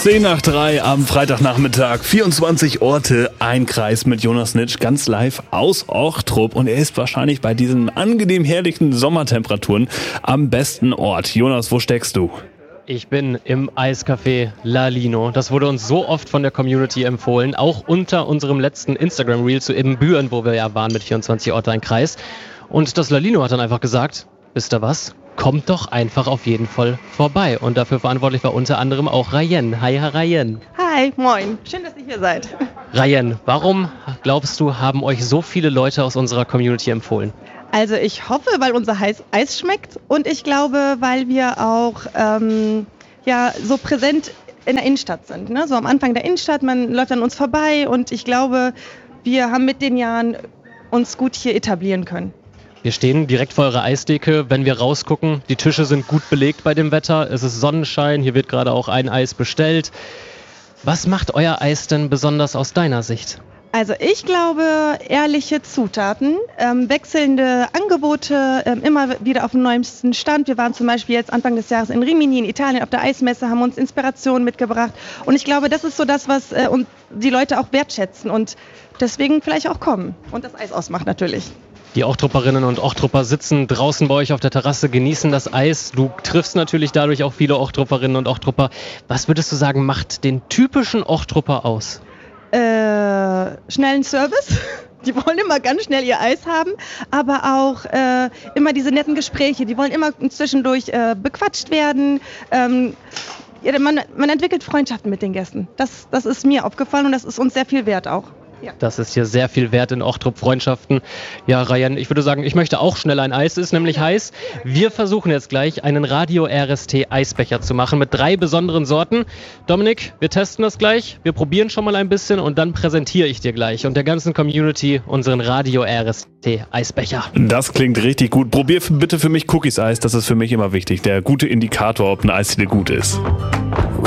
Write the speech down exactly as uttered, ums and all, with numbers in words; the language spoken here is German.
zehn nach drei am Freitagnachmittag, vierundzwanzig Orte, ein Kreis mit Jonas Nitsch, ganz live aus Ochtrup. Und er ist wahrscheinlich bei diesen angenehm herrlichen Sommertemperaturen am besten Ort. Jonas, wo steckst du? Ich bin im Eiscafé Lalino. Das wurde uns so oft von der Community empfohlen, auch unter unserem letzten Instagram-Reel zu Ibbenbüren, wo wir ja waren mit vierundzwanzig Orte, ein Kreis. Und das Lalino hat dann einfach gesagt, wisst ihr was? Kommt doch einfach auf jeden Fall vorbei. Und dafür verantwortlich war unter anderem auch Rayen. Hi, Rayen. Hi, moin. Schön, dass ihr hier seid. Rayen, warum glaubst du, haben euch so viele Leute aus unserer Community empfohlen? Also ich hoffe, weil unser Eis schmeckt und ich glaube, weil wir auch ähm, ja, so präsent in der Innenstadt sind. Ne? So am Anfang der Innenstadt, man läuft an uns vorbei und ich glaube, wir haben mit den Jahren uns gut hier etablieren können. Wir stehen direkt vor eurer Eisdecke. Wenn wir rausgucken, die Tische sind gut belegt bei dem Wetter. Es ist Sonnenschein, hier wird gerade auch ein Eis bestellt. Was macht euer Eis denn besonders aus deiner Sicht? Also ich glaube, ehrliche Zutaten, ähm, wechselnde Angebote, ähm, immer wieder auf dem neuesten Stand. Wir waren zum Beispiel jetzt Anfang des Jahres in Rimini in Italien auf der Eismesse, haben uns Inspirationen mitgebracht. Und ich glaube, das ist so das, was äh, und die Leute auch wertschätzen und deswegen vielleicht auch kommen. Und das Eis ausmacht natürlich. Die Ochtrupperinnen und Ochttrupper sitzen draußen bei euch auf der Terrasse, genießen das Eis. Du triffst natürlich dadurch auch viele Ochtrupperinnen und Ochttrupper. Was würdest du sagen, macht den typischen Ochttrupper aus? Äh, schnellen Service. Die wollen immer ganz schnell ihr Eis haben, aber auch äh, immer diese netten Gespräche. Die wollen immer zwischendurch äh, bequatscht werden. Ähm, ja, man, man entwickelt Freundschaften mit den Gästen. Das, das ist mir aufgefallen und das ist uns sehr viel wert auch. Ja. Das ist hier sehr viel wert in Ochtrup, Freundschaften. Ja, Rayen, ich würde sagen, ich möchte auch schnell ein Eis, ist nämlich heiß. Wir versuchen jetzt gleich einen Radio R S T Eisbecher zu machen mit drei besonderen Sorten. Dominik, wir testen das gleich, wir probieren schon mal ein bisschen und dann präsentiere ich dir gleich und der ganzen Community unseren Radio R S T Eisbecher. Das klingt richtig gut. Probier bitte für mich Cookies Eis, das ist für mich immer wichtig. Der gute Indikator, ob ein Eisdiele gut ist.